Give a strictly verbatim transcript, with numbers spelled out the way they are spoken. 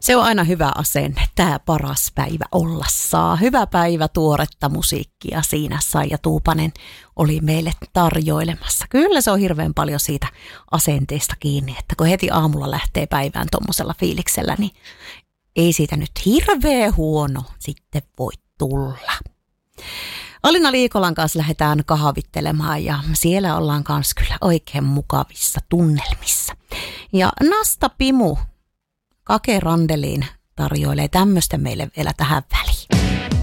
Se on aina hyvä asenne. Tämä paras päivä olla saa. Hyvä päivä, tuoretta musiikkia siinä sai ja Tuupanen oli meille tarjoilemassa. Kyllä se on hirveän paljon siitä asenteesta kiinni, että kun heti aamulla lähtee päivään tuommoisella fiiliksellä, niin ei siitä nyt hirveän huono sitten voi tulla. Alina Liikolan kanssa lähdetään kahvittelemaan ja siellä ollaan kanssa kyllä oikein mukavissa tunnelmissa. Ja Nasta Pimu Kake Randeliin tarjoilee tämmöistä meille vielä tähän väliin.